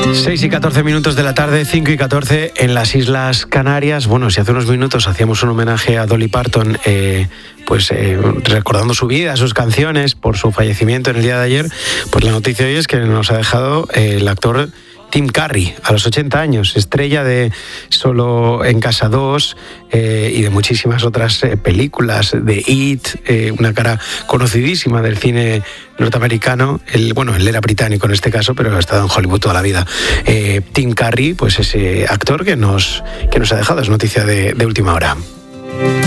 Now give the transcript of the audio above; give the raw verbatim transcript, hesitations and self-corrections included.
seis y catorce minutos de la tarde, cinco y catorce en las Islas Canarias. Bueno, si hace unos minutos hacíamos un homenaje a Dolly Parton, eh, pues eh, recordando su vida, sus canciones, por su fallecimiento en el día de ayer, pues la noticia hoy es que nos ha dejado eh, el actor Tim Curry, a los ochenta años, estrella de Solo en Casa dos eh, y de muchísimas otras eh, películas, de It, eh, una cara conocidísima del cine norteamericano. Él, bueno, él era británico en este caso, pero ha estado en Hollywood toda la vida. Eh, Tim Curry, pues ese actor que nos, que nos ha dejado, es noticia de, de última hora.